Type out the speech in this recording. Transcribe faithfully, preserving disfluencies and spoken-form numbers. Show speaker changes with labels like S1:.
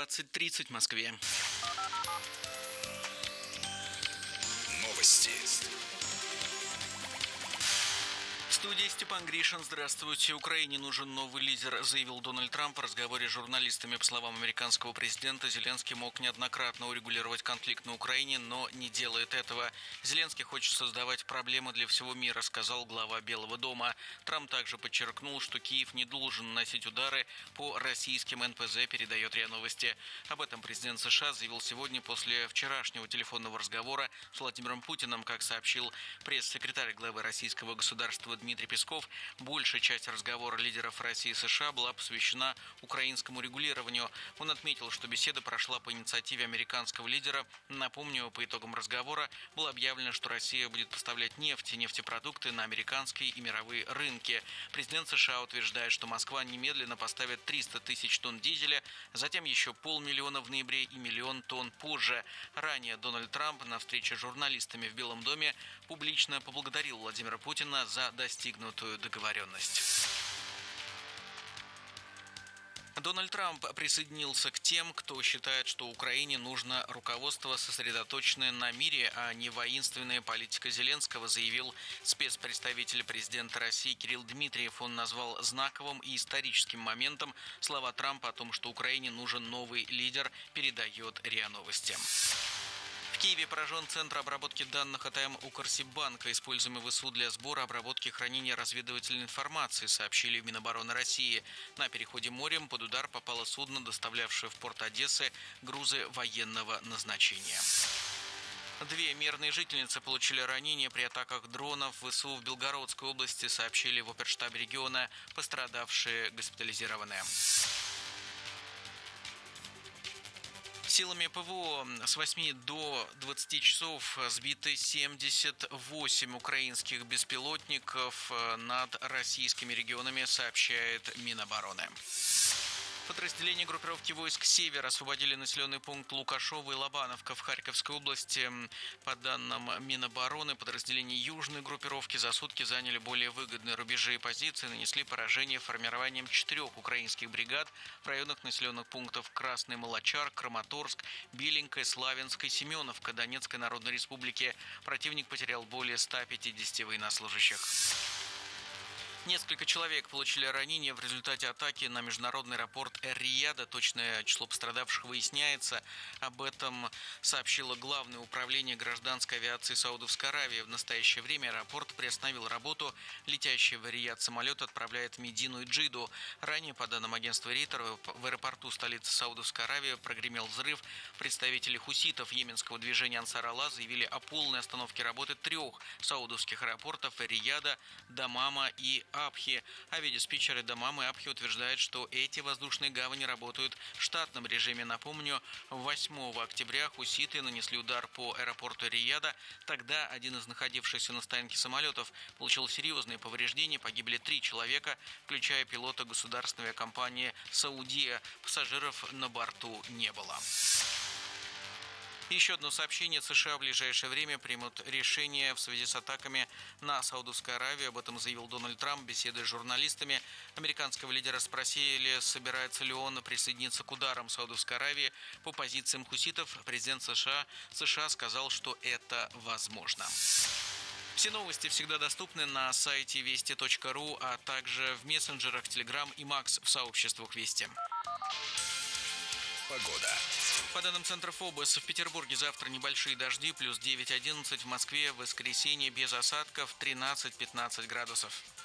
S1: двадцать тридцать в Москве.
S2: Новости.
S1: В студии Степан Гришин. Здравствуйте. Украине нужен новый лидер, заявил Дональд Трамп в разговоре с журналистами. По словам американского президента, Зеленский мог неоднократно урегулировать конфликт на Украине, но не делает этого. Зеленский хочет создавать проблемы для всего мира, сказал глава Белого дома. Трамп также подчеркнул, что Киев не должен наносить удары по российским эн пэ зэ, передает РИА Новости. Об этом президент США заявил сегодня после вчерашнего телефонного разговора с Владимиром Путиным. Как сообщил пресс-секретарь главы российского государства Дмитрий Песков, большая часть разговора лидеров России и США была посвящена украинскому регулированию. Он отметил, что беседа прошла по инициативе американского лидера. Напомню, по итогам разговора было объявлено, что Россия будет поставлять нефть и нефтепродукты на американские и мировые рынки. Президент США утверждает, что Москва немедленно поставит триста тысяч тонн дизеля, затем еще полмиллиона в ноябре и миллион тонн позже. Ранее Дональд Трамп на встрече с журналистами в Белом доме публично поблагодарил Владимира Путина за достигнутую договоренность. Дональд Трамп присоединился к тем, кто считает, что Украине нужно руководство, сосредоточенное на мире, а не воинственная политика Зеленского, заявил спецпредставитель президента России Кирилл Дмитриев. Он назвал знаковым и историческим моментом слова Трампа о том, что Украине нужен новый лидер, передает РИА Новости. В Киеве поражен Центр обработки данных эй тэ эм Укрсиббанка, используемый в вэ эс у для сбора, обработки и хранения разведывательной информации, сообщили в Минобороны России. На переходе морем под удар попало судно, доставлявшее в порт Одессы грузы военного назначения. Две мирные жительницы получили ранения при атаках дронов в вэ эс у в Белгородской области, сообщили в оперштабе региона. Пострадавшие госпитализированы. Силами пэ вэ о с восьми до двадцати часов сбиты семьдесят восемь украинских беспилотников над российскими регионами, сообщает Минобороны. Подразделения группировки войск «Север» освободили населенный пункт Лукашово и Лобановка в Харьковской области. По данным Минобороны, подразделения южной группировки за сутки заняли более выгодные рубежи и позиции, нанесли поражение формированием четырех украинских бригад в районах населенных пунктов Красный Молочар, Краматорск, Беленькая, Славянская, Семеновка Донецкой Народной Республики. Противник потерял более ста пятидесяти военнослужащих. Несколько человек получили ранения в результате атаки на международный аэропорт Эр-Рияда. Точное число пострадавших выясняется. Об этом сообщило Главное управление гражданской авиации Саудовской Аравии. В настоящее время аэропорт приостановил работу. Летящий в Эр-Рияд самолет отправляет Медину и Джиду. Ранее, по данным агентства Рейтер, в аэропорту столицы Саудовской Аравии прогремел взрыв. Представители хуситов йеменского движения Ансар Аллах заявили о полной остановке работы трех саудовских аэропортов Эр-Рияда, Дамама и Абхи. Авиадиспетчеры Дамама и Абхи утверждают, что эти воздушные гавани работают в штатном режиме. Напомню, восьмого октября хуситы нанесли удар по аэропорту Рияда. Тогда один из находившихся на стоянке самолетов получил серьезные повреждения. Погибли три человека, включая пилота государственной авиакомпании «Саудия». Пассажиров на борту не было. Еще одно сообщение. США в ближайшее время примут решение в связи с атаками на Саудовскую Аравию. Об этом заявил Дональд Трамп, беседуя с журналистами. Американского лидера спросили, собирается ли он присоединиться к ударам Саудовской Аравии по позициям хуситов. Президент США, США сказал, что это возможно. Все новости всегда доступны на сайте вести точка ру, а также в мессенджерах Telegram и Макс в сообществах Вести.
S2: Погода.
S1: По данным Центра ФОБОС, в Петербурге завтра небольшие дожди, плюс девять-одиннадцать, в Москве в воскресенье без осадков тринадцать-пятнадцать градусов.